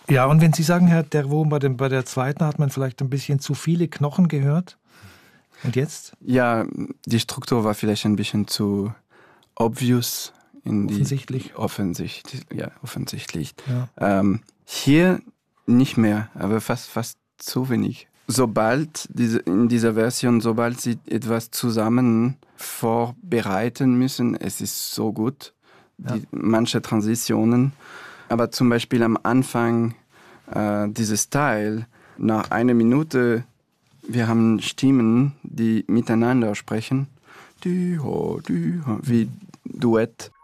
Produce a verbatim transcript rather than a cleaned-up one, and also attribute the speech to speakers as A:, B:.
A: Ja, und wenn Sie sagen, Herr Dervaux, bei, dem, bei der zweiten hat man vielleicht ein bisschen zu viele Knochen gehört. Und jetzt?
B: Ja, die Struktur war vielleicht ein bisschen zu obvious. In
A: offensichtlich.
B: Die, offensichtlich, ja, offensichtlich.
A: Ja.
B: Ähm, hier nicht mehr, aber fast, fast zu wenig. Sobald, diese, in dieser Version, sobald Sie etwas zusammen vorbereiten müssen, es ist so gut. Die, ja. Manche Transitionen. Aber zum Beispiel am Anfang äh, dieses Teil, nach einer Minute, wir haben Stimmen, die miteinander sprechen, wie Duett.